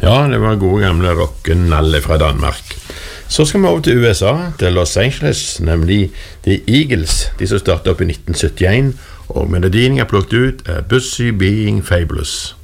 Ja, det var gode gamle rock'n'alle fra Danmark. Så skal vi over til USA, til Los Angeles, nemlig The Eagles, de som startet opp i 1971, og melodien jeg har plukket ut er Busy Being Fabulous.